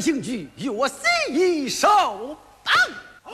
刑具，与我随意受绑。